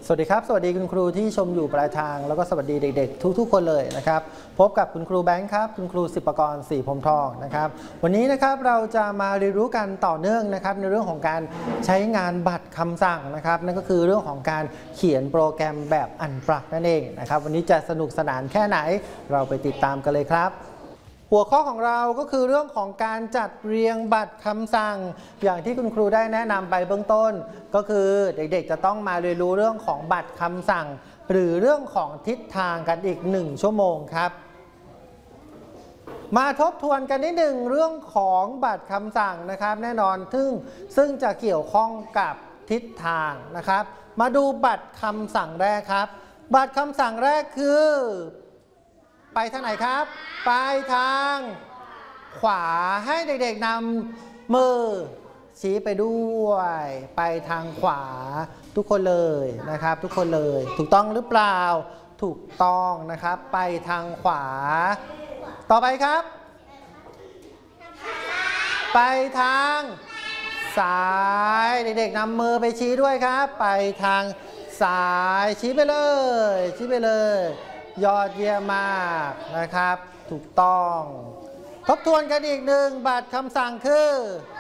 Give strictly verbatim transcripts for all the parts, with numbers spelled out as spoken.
สวัสดีครับสวัสดีคุณครูที่ชมอยู่ปลายทางแล้วก็สวัสดีเด็กๆทุกๆคนเลยนะครับพบกับคุณครูแบงค์ครับคุณครูศิปกรศรีพรหมทองนะครับวันนี้นะครับเราจะมาเรียนรู้กันต่อเนื่องนะครับในเรื่องของการใช้งานบัตรคำสั่งนะครับนั่นก็คือเรื่องของการเขียนโปรแกรมแบบอันปรักนั่นเองนะครับวันนี้จะสนุกสนานแค่ไหนเราไปติดตามกันเลยครับหัวข้อของเราก็คือเรื่องของการจัดเรียงบัตรคำสั่งอย่างที่คุณครูได้แนะนำไปเบื้องต้นก็คือเด็กๆจะต้องมาเรียนรู้เรื่องของบัตรคำสั่งหรือเรื่องของทิศทางกันอีกหนึ่งชั่วโมงครับมาทบทวนกันนิดหนึ่งเรื่องของบัตรคำสั่งนะครับแน่นอนซึ่งซึ่งจะเกี่ยวข้องกับทิศทางนะครับมาดูบัตรคำสั่งแรกครับบัตรคำสั่งแรกคือไปทางไหนครับไปทางขวาให้เด็กๆนำมือชี้ไปด้วยไปทางขวาทุกคนเลยนะครับทุกคนเลยถูกต้องหรือเปล่าถูกต้องนะครับไปทางขวาต่อไปครับไปทางซ้ายเด็กๆนำมือไปชี้ด้วยครับไปทางซ้ายชี้ไปเลยชี้ไปเลยยอดเยี่ยมมากนะครับถูกต้องทบทวนกันอีกหนึ่งบัตรคำสั่งคือ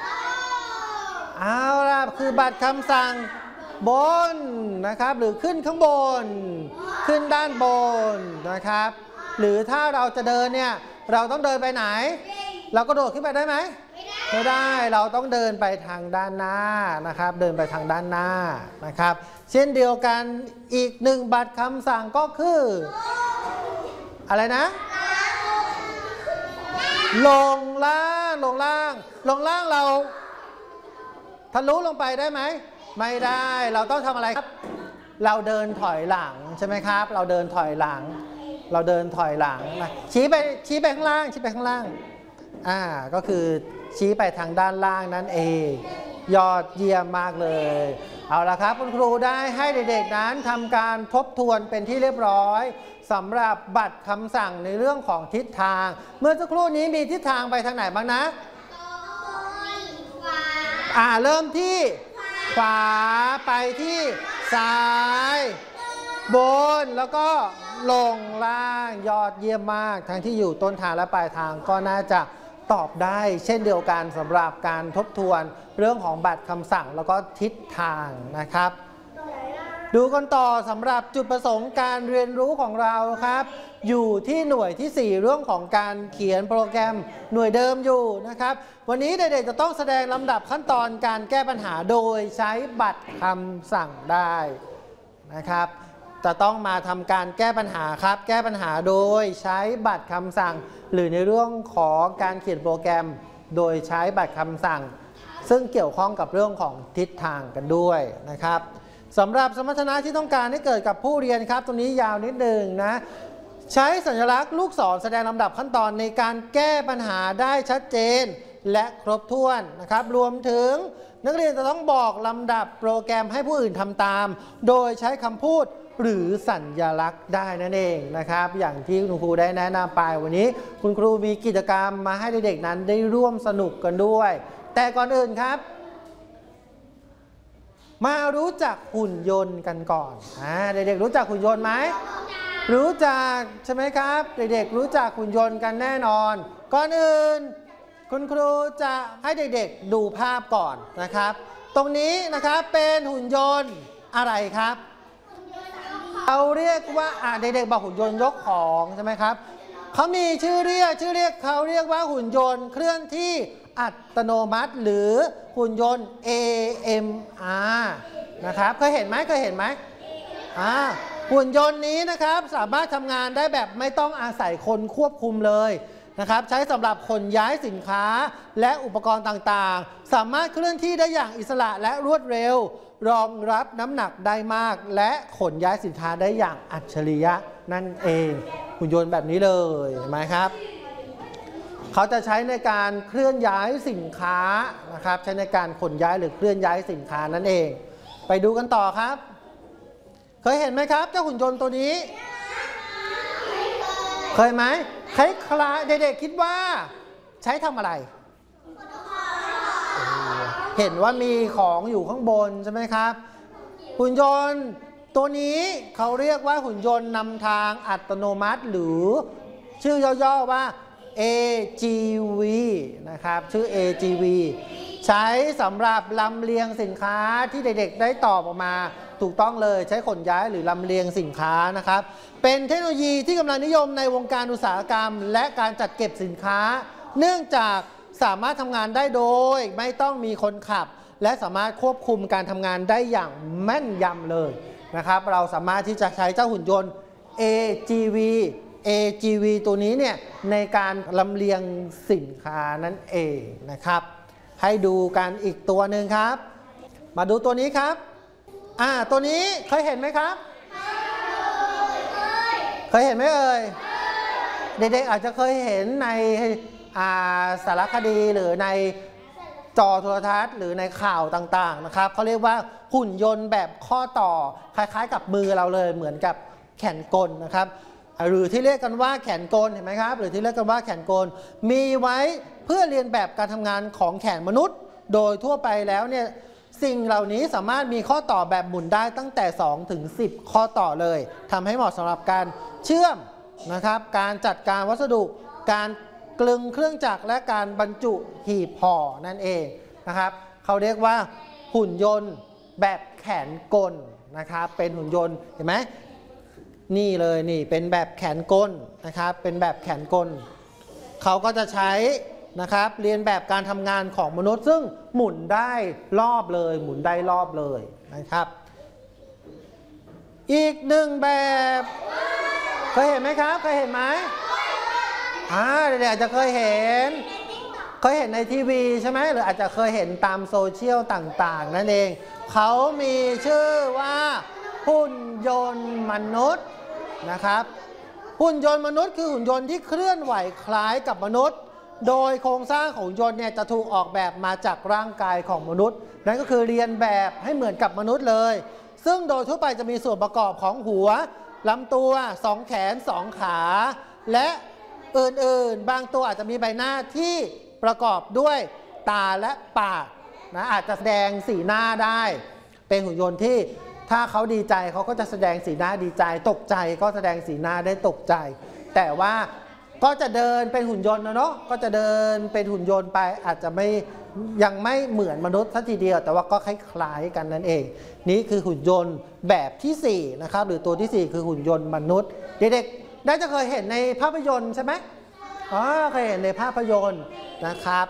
เอาล่ะคือบัตรคำสั่งบนนะครับหรือขึ้นข้างบนขึ้นด้านบนนะครับหรือถ้าเราจะเดินเนี่ยเราต้องเดินไปไหนเราก็โดดขึ้นไปได้ไหมไม่ได้เราต้องเดินไปทางด้านหน้านะครับเดินไปทางด้านหน้านะครับเช่นเดียวกันอีกหนึ่งบัตรคำสั่งก็คืออะไรนะลงล่างลงล่างลงล่างเราทะลุลงไปได้ไหมไม่ได้เราต้องทำอะไรครับเราเดินถอยหลังใช่ไหมครับเราเดินถอยหลังเราเดินถอยหลังนะชี้ไปชี้ไปข้างล่างชี้ไปข้างล่างอ่าก็คือชี้ไปทางด้านล่างนั่นเองยอดเยี่ยมมากเลยเอาละครับคุณครูได้ให้เด็กๆนั้นทำการทบทวนเป็นที่เรียบร้อยสำหรับบัตรคำสั่งในเรื่องของทิศทางเมื่อสักครู่นี้มีทิศทางไปทางไหนบ้างนะอ่าเริ่มที่ขวาไปที่ซ้ายบนแล้วก็ลงล่างยอดเยี่ยมมากทั้งที่อยู่ต้นทางและปลายทางก็น่าจะตอบได้เช่นเดียวกันสำหรับการทบทวนเรื่องของบัตรคำสั่งแล้วก็ทิศทางนะครับดูกันต่อสำหรับจุดประสงค์การเรียนรู้ของเราครับอยู่ที่หน่วยที่สี่เรื่องของการเขียนโปรแกรมหน่วยเดิมอยู่นะครับวันนี้เด็กๆจะต้องแสดงลำดับขั้นตอนการแก้ปัญหาโดยใช้บัตรคำสั่งได้นะครับจะต้องมาทำการแก้ปัญหาครับแก้ปัญหาโดยใช้บัตรคำสั่งหรือในเรื่องของการเขียนโปรแกรมโดยใช้บัตรคำสั่งซึ่งเกี่ยวข้องกับเรื่องของทิศทางกันด้วยนะครับสำหรับสมรรถนะที่ต้องการให้เกิดกับผู้เรียนครับตรงนี้ยาวนิดหนึ่งนะใช้สัญลักษณ์ลูกศรแสดงลำดับขั้นตอนในการแก้ปัญหาได้ชัดเจนและครบถ้วนนะครับรวมถึงนักเรียนจะต้องบอกลำดับโปรแกรมให้ผู้อื่นทำตามโดยใช้คำพูดหรือสัญลักษณ์ได้นั่นเองนะครับอย่างที่คุณครูได้แนะนำไปวันนี้คุณครูมีกิจกรรมมาให้เด็กๆนั้นได้ร่วมสนุกกันด้วยแต่ก่อนอื่นครับมารู้จักหุ่นยนต์กันก่อนอ่าเด็กๆรู้จักหุ่นยนต์ไหมรู้จักใช่ไหมครับเด็กๆรู้จักหุ่นยนต์กันแน่นอนก่อนอื่นคุณครูจะให้เด็กๆดูภาพก่อนนะครับตรงนี้นะครับเป็นหุ่นยนต์อะไรครับเราเรียกว่าอ่าเด็กๆบอกหุ่นยนต์ยกของใช่ไหมครับเขามีชื่อเรียกชื่อเรียกเขาเรียกว่าหุ่นยนต์เคลื่อนที่อัตโนมัติหรือหุ่นยนต์ เอ เอ็ม อาร์ นะครับเคยเห็นไหมเคยเห็นไหมอ่าหุ่นยนต์นี้นะครับสามารถทำงานได้แบบไม่ต้องอาศัยคนควบคุมเลยนะครับใช้สำหรับขนย้ายสินค้าและอุปกรณ์ต่างๆสามารถเคลื่อนที่ได้อย่างอิสระและรวดเร็วรองรับน้ำหนักได้มากและขนย้ายสินค้าได้อย่างอัจฉริยะนั่นเองหุ่นยนต์แบบนี้เลยเห็นไหมครับเขาจะใช้ในการเคลื่อนย้ายสินค้านะครับใช้ในการขนย้ายหรือเคลื่อนย้ายสินค้านั่นเองไปดูกันต่อครับเคยเห็นไหมครับเจ้าหุ่นยนต์ตัวนี้เคยไหมคล้ายๆเด็กๆคิดว่าใช้ทำอะไรเห็นว่ามีของอยู่ข้างบนใช่ไหมครับหุ่นยนต์ตัวนี้เขาเรียกว่าหุ่นยนต์นำทางอัตโนมัติหรือชื่อย่อๆว่า เอ จี วี นะครับชื่อ เอ จี วี ใช้สำหรับลำเลียงสินค้าที่เด็กๆได้ตอบออกมาถูกต้องเลยใช้ขนย้ายหรือลำเลียงสินค้านะครับเป็นเทคโนโลยีที่กำลังนิยมในวงการอุตสาหกรรมและการจัดเก็บสินค้าเนื่องจากสามารถทำงานได้โดยไม่ต้องมีคนขับและสามารถควบคุมการทำงานได้อย่างแม่นยำเลยนะครับเราสามารถที่จะใช้เจ้าหุ่นยนต์ เอ จี วี เอ จี วี ตัวนี้เนี่ยในการลำเลียงสินค้านั่นเองนะครับให้ดูกันอีกตัวหนึ่งครับมาดูตัวนี้ครับอ่าตัวนี้เคยเห็นไหมครับเคยเห็นไหมเอ่ยเด็กๆอาจจะเคยเห็นในสารคดีหรือในจอโทรทัศน์หรือในข่าวต่างๆนะครับเขาเรียกว่าหุ่นยนต์แบบข้อต่อคล้ายๆกับมือเราเลยเหมือนกับแขนกลนะครับหรือที่เรียกกันว่าแขนกลเห็นไหมครับหรือที่เรียกกันว่าแขนกลมีไว้เพื่อเรียนแบบการทำงานของแขนมนุษย์โดยทั่วไปแล้วเนี่ยสิ่งเหล่านี้สามารถมีข้อต่อแบบหมุนได้ตั้งแต่สองถึงสิบข้อต่อเลยทำให้เหมาะสำหรับการเชื่อมนะครับการจัดการวัสดุการกลึงเครื่องจักรและการบรรจุหีบห่อนั่นเองนะครับเขาเรียกว่าหุ่นยนต์แบบแขนกลนะครับเป็นหุ่นยนต์เห็นไหมนี่เลยนี่เป็นแบบแขนกลนะครับเป็นแบบแขนกลเขาก็จะใช้นะครับเรียนแบบการทำงานของมนุษย์ซึ่งหมุนได้รอบเลยหมุนได้รอบเลยนะครับอีกหนึ่งแบบเคยเห็นไหมครับเคยเห็นไหมอ่าเด็กๆอาจจะเคยเห็นเคยเห็นในทีวีใช่ไหมหรืออาจจะเคยเห็นตามโซเชียลต่างๆนั่นเองเขามีชื่อว่าหุ่นยนต์มนุษย์นะครับหุ่นยนต์มนุษย์คือหุ่นยนต์ที่เคลื่อนไหวคล้ายกับมนุษย์โดยโครงสร้างของหุ่นยนต์เนี่ยจะถูกออกแบบมาจากร่างกายของมนุษย์นั่นก็คือเรียนแบบให้เหมือนกับมนุษย์เลยซึ่งโดยทั่วไปจะมีส่วนประกอบของหัวลำตัวสองแขนสองขาและอื่นๆบางตัวอาจจะมีใบหน้าที่ประกอบด้วยตาและปากนะอาจจะแสดงสีหน้าได้เป็นหุ่นยนต์ที่ถ้าเขาดีใจเขาก็จะแสดงสีหน้าดีใจตกใจก็แสดงสีหน้าได้ตกใจแต่ว่าก็จะเดินเป็นหุ่นยนต์นะเนาะก็จะเดินเป็นหุ่นยนต์ไปอาจจะไม่ยังไม่เหมือนมนุษย์สักทีเดียวแต่ว่าก็คล้ายๆกันนั่นเองนี่คือหุ่นยนต์แบบที่สี่นะครับหรือตัวที่สี่คือหุ่นยนต์มนุษย์เด็กๆได้จะเคยเห็นในภาพยนตร์ใช่ไหมอ๋อเคยเห็นในภาพยนตร์นะครับ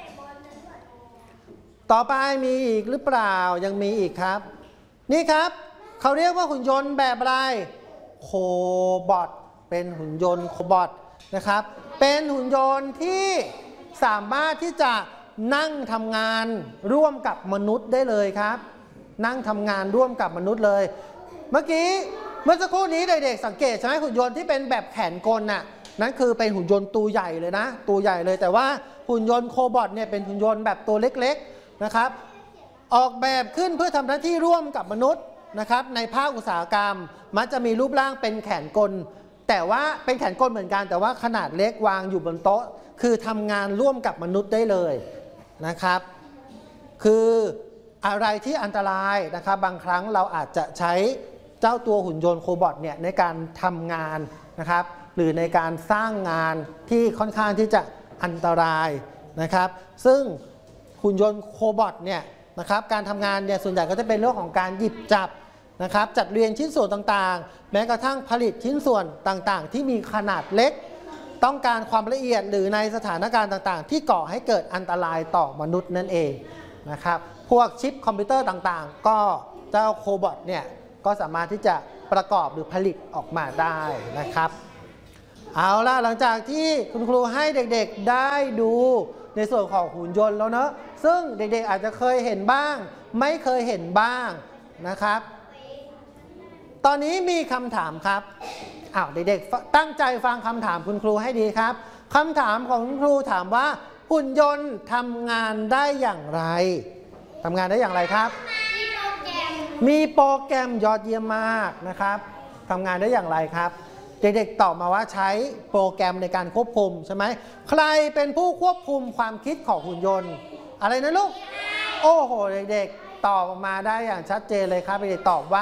ต่อไปมีอีกหรือเปล่ายังมีอีกครับนี่ครับเขาเรียกว่าหุ่นยนต์แบบอะไรโคบอทเป็นหุ่นยนต์โคบอทนะครับเป็นหุ่นยนต์ที่สามารถที่จะนั่งทำงานร่วมกับมนุษย์ได้เลยครับนั่งทำงานร่วมกับมนุษย์เลยเมื่อกี้เมื่อสักครู่นี้เด็กๆสังเกตใช่ไหมหุ่นยนต์ที่เป็นแบบแขนกลน่ะนั่นคือเป็นหุ่นยนต์ตัวใหญ่เลยนะตัวใหญ่เลยแต่ว่าหุ่นยนต์โคบอทเนี่ยเป็นหุ่นยนต์แบบตัวเล็กๆนะครับออกแบบขึ้นเพื่อทำหน้าที่ร่วมกับมนุษย์นะครับในภาคอุตสาหกรรมมันจะมีรูปร่างเป็นแขนกลแต่ว่าเป็นแขนกลเหมือนกันแต่ว่าขนาดเล็กวางอยู่บนโต๊ะคือทำงานร่วมกับมนุษย์ได้เลยนะครับคืออะไรที่อันตรายนะครับบางครั้งเราอาจจะใช้เจ้าตัวหุ่นยนต์โคบอทเนี่ยในการทำงานนะครับหรือในการสร้างงานที่ค่อนข้างที่จะอันตรายนะครับซึ่งหุ่นยนต์โคบอทเนี่ยนะครับการทำงานเนี่ยส่วนใหญ่ก็จะเป็นเรื่องของการหยิบจับนะครับจัดเรียงชิ้นส่วนต่างๆแม้กระทั่งผลิตชิ้นส่วนต่างๆที่มีขนาดเล็กต้องการความละเอียดหรือในสถานการณ์ต่างๆที่ก่อให้เกิดอันตรายต่อมนุษย์นั่นเองนะครับพวกชิปคอมพิวเตอร์ต่างๆก็เจ้าโคบอทเนี่ยก็สามารถที่จะประกอบหรือผลิตออกมาได้นะครับเอาล่ะหลังจากที่คุณครูให้เด็กๆได้ดูในส่วนของหุ่นยนต์แล้วเนอะซึ่งเด็กๆอาจจะเคยเห็นบ้างไม่เคยเห็นบ้างนะครับตอนนี้มีคำถามครับอ้าวเด็กๆตั้งใจฟังคำถามคุณครูให้ดีครับคำถามของคุณครูถามว่าหุ่นยนต์ทำงานได้อย่างไรทำงานได้อย่างไรครับมีโปรแกรมยอดเยี่ยมมากนะครับทำงานได้อย่างไรครับเด็กๆตอบมาว่าใช้โปรแกรมในการควบคุมใช่ไหมใครเป็นผู้ควบคุมความคิดของหุ่นยนต์อะไรนะลูกโอ้โหเด็กๆตอบออกมาได้อย่างชัดเจนเลยครับเด็กๆตอบว่า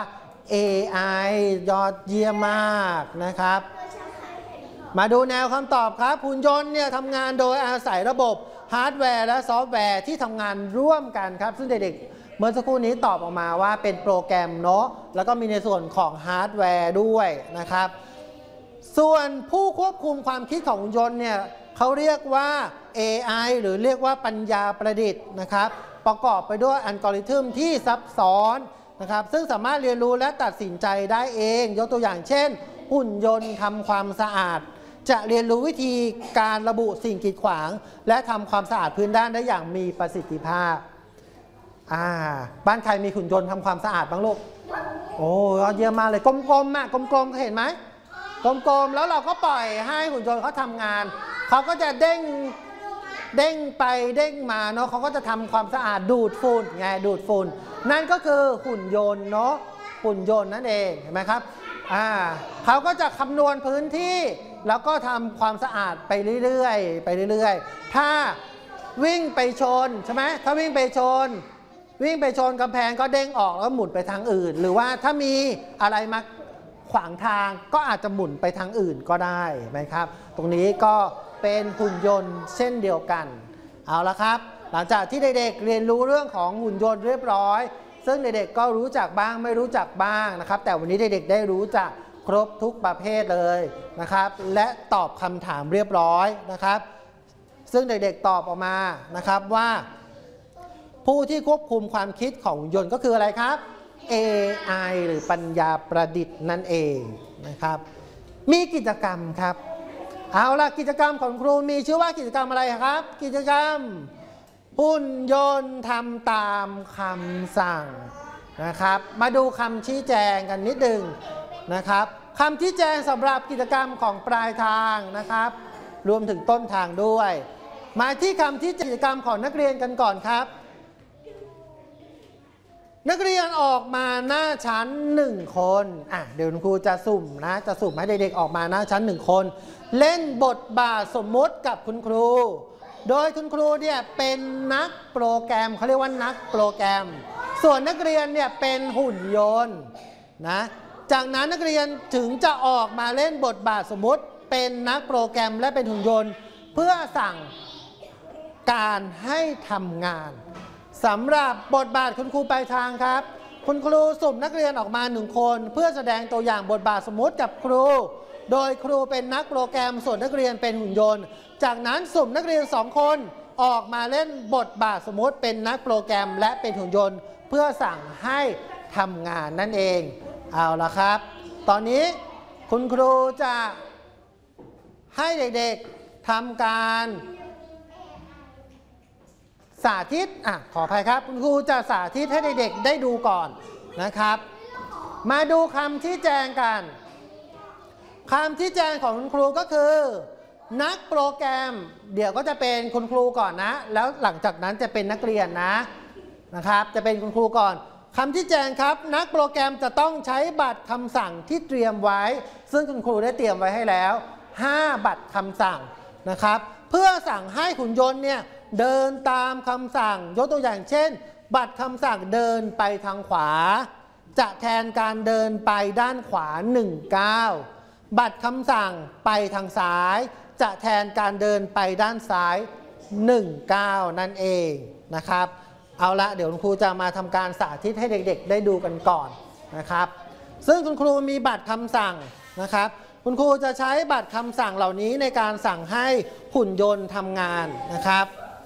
เอ ไอ ยอดเยี่ยมมากนะครับมาดูแนวคำตอบครับหุ่นยนต์เนี่ยทำงานโดยอาศัยระบบฮาร์ดแวร์และซอฟต์แวร์ที่ทำงานร่วมกันครับซึ่งเด็กๆเมื่อสักครู่นี้ตอบออกมาว่าเป็นโปรแกรมเนาะแล้วก็มีในส่วนของฮาร์ดแวร์ด้วยนะครับส่วนผู้ควบคุมความคิดของหุ่นยนต์เนี่ยเขาเรียกว่า เอ ไอ หรือเรียกว่าปัญญาประดิษฐ์นะครับประกอบไปด้วยอัลกอริทึมที่ซับซ้อนนะครับซึ่งสามารถเรียนรู้และตัดสินใจได้เองยกตัวอย่างเช่นหุ่นยนต์ทำความสะอาดจะเรียนรู้วิธีการระบุสิ่งกีดขวางและทำความสะอาดพื้นด้านได้อย่างมีประสิทธิภาพอ่าบ้านใครมีหุ่นยนต์ทำความสะอาดบ้างลูกโอ้เยี่ยมมากเลยกลมๆอ่ะกลมๆเห็นไหมกลมๆแล้วเราก็ปล่อยให้หุ่นยนต์เขาทำงานเขาก็จะเด้งเด้งไปเด้งมาเนาะเขาก็จะทำความสะอาดดูดฝุ่นไงดูดฝุ่นนั่นก็คือหุ่นยนต์เนาะหุ่นยนต์นั่นเองเห็นไหมครับอ่าเขาก็จะคำนวณพื้นที่แล้วก็ทำความสะอาดไปเรื่อยๆไปเรื่อยๆถ้าวิ่งไปชนใช่ไหมถ้าวิ่งไปชนวิ่งไปชนกำแพงก็เด้งออกแล้วหมุนไปทางอื่นหรือว่าถ้ามีอะไรมาขวางทางก็อาจจะหมุนไปทางอื่นก็ได้ไหมครับตรงนี้ก็เป็นหุ่นยนต์เช่นเดียวกันเอาละครับหลังจากที่เด็กๆเรียนรู้เรื่องของหุ่นยนต์เรียบร้อยซึ่งเด็กๆก็รู้จักบ้างไม่รู้จักบ้างนะครับแต่วันนี้เด็กๆได้รู้จักครบทุกประเภทเลยนะครับและตอบคำถามเรียบร้อยนะครับซึ่งเด็กๆตอบออกมานะครับว่าผู้ที่ควบคุมความคิดของหุ่นยนต์ก็คืออะไรครับ เอ ไอ หรือปัญญาประดิษฐ์นั่นเองนะครับมีกิจกรรมครับเอาล่ะกิจกรรมของครูมีชื่อว่ากิจกรรมอะไรครับกิจกรรมหุ่นยนต์ทำตามคำสั่งนะครับมาดูคำชี้แจงกันนิดนึงนะครับคำชี้แจงสำหรับกิจกรรมของปลายทางนะครับรวมถึงต้นทางด้วยมาที่คำที่กิจกรรมของนักเรียนกันก่อนครับนักเรียนออกมาหน้าชั้นหนึ่งคนอ่ะเดี๋ยวครูจะสุ่มนะจะสุ่มให้เด็กๆออกมาหน้าชั้นหนึ่งคนเล่นบทบาทสมมุติกับคุณครูโดยคุณครูเนี่ยเป็นนักโปรแกรมเขาเรียกว่านักโปรแกรมส่วนนักเรียนเนี่ยเป็นหุ่นยนต์นะจากนั้นนักเรียนถึงจะออกมาเล่นบทบาทสมมุติเป็นนักโปรแกรมและเป็นหุ่นยนต์เพื่อสั่งการให้ทำงานสำหรับบทบาทคุณครูปลายทางครับคุณครูสุ่มนักเรียนออกมาหนึ่งคนเพื่อแสดงตัวอย่างบทบาทสมมุติกับครูโดยครูเป็นนักโปรแกรมส่วนนักเรียนเป็นหุ่นยนต์จากนั้นสุ่มนักเรียนสองคนออกมาเล่นบทบาทสมมุติเป็นนักโปรแกรมและเป็นหุ่นยนต์เพื่อสั่งให้ทำงานนั่นเองเอาละครับตอนนี้คุณครูจะให้เด็กๆทำการสาธิตอ่ะขออภัยครับคุณครูจะสาธิตให้เด็กๆได้ดูก่อนนะครับมาดูคำชี้แจงกันคำชี้แจงของคุณครูก็คือนักโปรแกรมเดี๋ยวก็จะเป็นคุณครูก่อนนะแล้วหลังจากนั้นจะเป็นนักเรียนนะนะครับจะเป็นคุณครูก่อนคำชี้แจงครับนักโปรแกรมจะต้องใช้บัตรคำสั่งที่เตรียมไว้ซึ่งคุณครูได้เตรียมไว้ให้แล้วห้าบัตรคำสั่งนะครับเพื่อสั่งให้หุ่นยนต์เนี่ยเดินตามคำสั่งยกตัวอย่างเช่นบัตรคำสั่งเดินไปทางขวาจะแทนการเดินไปด้านขวาหนึ่งก้าวบัตรคำสั่งไปทางซ้ายจะแทนการเดินไปด้านซ้ายหนึ่งก้าวนั่นเองนะครับเอาละเดี๋ยวคุณครูจะมาทำการสาธิตให้เด็กๆได้ดูกันก่อนนะครับซึ่งคุณครูมีบัตรคำสั่งนะครับคุณครูจะใช้บัตรคำสั่งเหล่านี้ในการสั่งให้หุ่นยนต์ทำงานนะครับ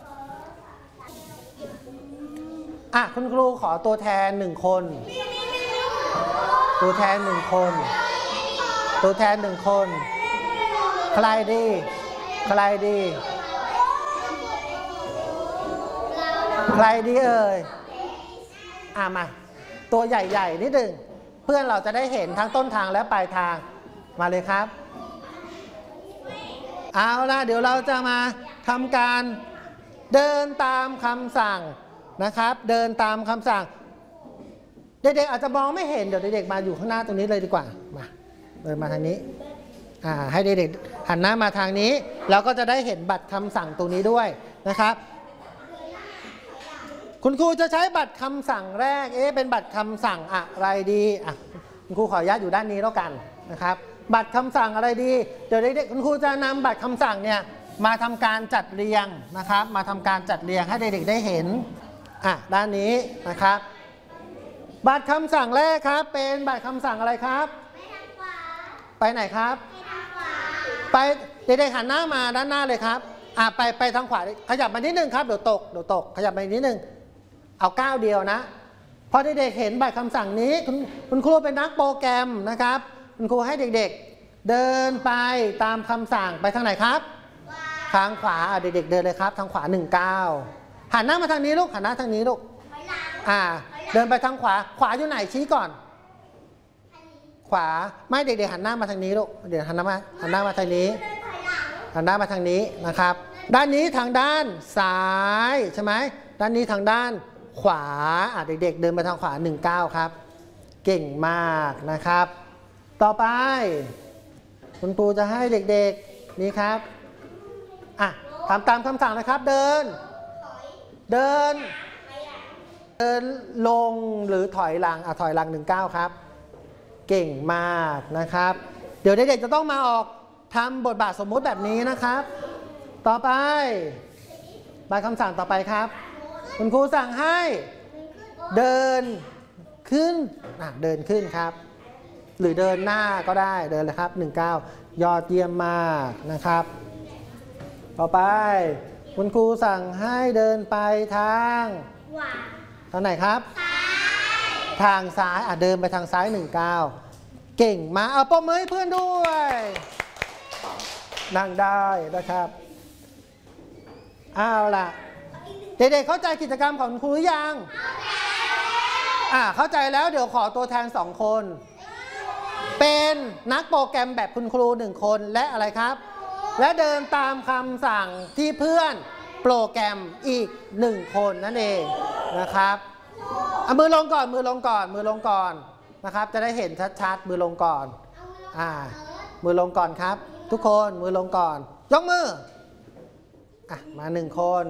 อ่ะคุณครูขอตัวแทนหนึ่งคนตัวแทนหนึ่งคนตัวแทนหนึ่งคนใครดีใครดีใครดีเอ่ยอ่ะมาตัวใหญ่ๆนิดหนึ่งเพื่อนเราจะได้เห็นทั้งต้นทางและปลายทางมาเลยครับเอาล่ะเดี๋ยวเราจะมาทำการเดินตามคำสั่งนะครับเดินตามคำสั่งเด็กๆอาจจะมองไม่เห็นเดี๋ยวเด็กๆมาอยู่ข้างหน้าตรงนี้เลยดีกว่ามาเดินมาทางนี้อ่าให้เด็กๆหันหน้ามาทางนี้แล้วก็จะได้เห็นบัตรคำสั่งตรงนี้ด้วยนะครับคุณครูจะใช้บัตรคำสั่งแรกเอ๊ะเป็นบัตรคำสั่งอะไรดีอ่ะคุณครูขออนุญาตอยู่ด้านนี้แล้วกันนะครับบัตรคำสั่งอะไรดีเดี๋ยวเด็กๆคุณครูจะนำบัตรคำสั่งเนี่ยมาทำการจัดเรียงนะครับมาทำการจัดเรียงให้เด็กๆได้เห็นอ่ะด้านนี้นะครับบัตรคำสั่งแรกครับเป็นบัตรคำสั่งอะไรครับไปไหนครับไปเด็กๆหันหน้ามาด้านหน้าเลยครับอ่ะไปไปทางขวาขยับมานิดนึงครับเดี๋ยวตกเดี๋ยวตกขยับมานิดนึงเอาก้าวเดียวนะพอเด็กๆเห็นบัตรคำสั่งนี้คุณคุณครูเป็นนักโปรแกรมนะครับคุณครูให้เด็กๆเดินไปตามคำสั่งไปทางไหนครับทางขวาเด็กๆเดินเลยครับทางขวาหนึ่งเก้าหันหน้ามาทางนี้ลูกหันหน้าทางนี้ลูกอ่าเดินไปทางขวาขวาอยู่ไหนชี้ก่อนขวาไม่เด็กๆหันหน้ามาทางนี้ลูกเดี๋ยวหันหน้ามาหันหน้ามาทางนี้หันหน้ามาทางนี้นะครับด้านนี้ทางด้านซ้ายใช่ไหมด้านนี้ทางด้านขวาอ่ะเด็กๆเดินไปทางขวาหนึ่งเก้าครับเก่งมากนะครับต่อไปคุณครูจะให้เด็กๆนี่ครับอ่ะทำตามคำสั่งนะครับเดินเดินเดินลงหรือถอยหลังอ่ะถอยหลังหนึ่งเก้าครับเก่งมากนะครับเดี๋ยวเด็กๆจะต้องมาออกทำบทบาทสมมุติแบบนี้นะครับต่อไปใบคำสั่งต่อไปครับคุณครูสั่งให้เดินขึ้นอ่ะเดินขึ้นครับหรือเดินหน้าก็ได้เดินเลยครับหนึ่งเก้ายอดเยี่ยมมากนะครับต่อไปคุณครูสั่งให้เดินไปทางทางไหนครับทางซ้ายอ่ะเดินไปทางซ้ายหนึ่งเก้าเก่งมากเอาปรบมือให้เพื่อนด้วยนั่งได้นะครับเอาล่ะเด็กๆเข้าใจกิจกรรมของครูหรือยังอ่าเข้าใจแล้วเดี๋ยวขอตัวแทนสองคนเป็นนักโปรแกรมแบบคุณครูหนึ่งคนและอะไรครับและเดินตามคำสั่งที่เพื่อนโปรแกรมอีกหนึ่งคนนั่นเองนะครับเอามือลงก่อนมือลงก่อนมือลงก่อนนะครับจะได้เห็นชัดๆมือลงก่อนอ่ามือลงก่อนครับทุกคนมือลงก่อนยกมืออ่ะมาหนึ่งคน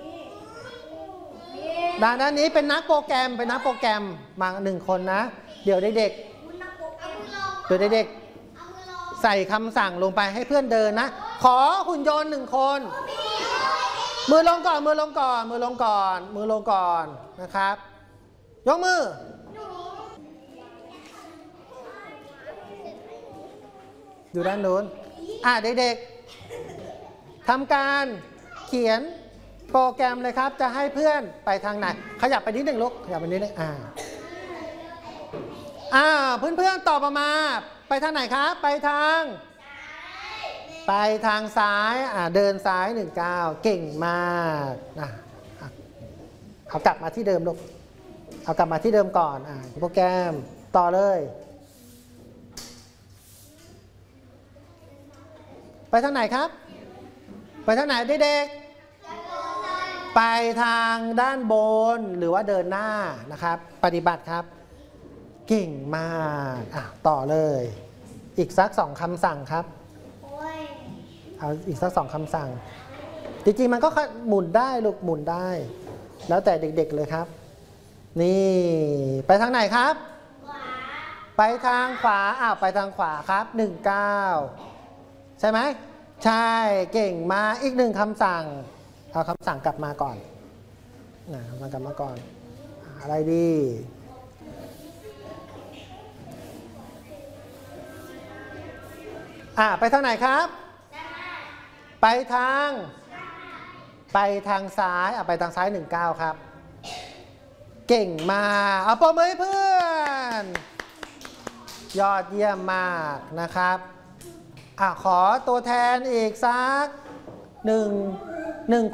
ด้านด้านนี้เป็นนักโปรแกรมเป็นนักโปรแกรมมาหนึ่งคนนะเดี๋ยวเด็กๆเดี๋ยวเด็กๆใส่คำสั่งลงไปให้เพื่อนเดินนะขอหุ่นยนต์หนึ่งคนมือลงก่อนมือลงก่อนมือลงก่อนมือลงก่อนนะครับยกมืออยู่ด้านโน้นอ่ะเด็กๆทำการเขียนโปรแกรมเลยครับจะให้เพื่อนไปทางไหนขยับไปนิดหนึ่งลูกขยับไปนิดหนึ่งอ่าอ่าเพื่อนๆตอบมาไปทางไหนครับไปทางไปทางซ้ายอ่าเดินซ้ายหนึ่งเก้าเก่งมากนะเอากลับมาที่เดิมลูกเอากลับมาที่เดิมก่อนอ่าโปรแกรมต่อเลยไปทางไหนครับไปทางไหนเด็กๆไปทางด้านบนหรือว่าเดินหน้านะครับปฏิบัติครับเก่งมากอ่ะต่อเลยอีกสักสองคำสั่งครับเอาอีกสักสองคำสั่งจริงๆมันก็หมุนได้ลูกหมุนได้แล้วแต่เด็กๆเลยครับนี่ไปทางไหนครับไปทางขวาอ้าวไปทางขวาครับหนึ่งเก้าใช่ไหมใช่เก่งมาอีกหนึ่งคำสั่งเอาคำสั่งกลับมาก่อนนะมากลับมาก่อนอะไรดีอ่าไปทางไหนครับไปทางไปทางซ้ายอ่ะไปทางซ้ายหนึ่งเก้าครับเก่งมากเอาปรบมือให้เพื่อนยอดเยี่ยมมากนะครับอ่ะขอตัวแทนอีกสักหนึ่งหนึ่ง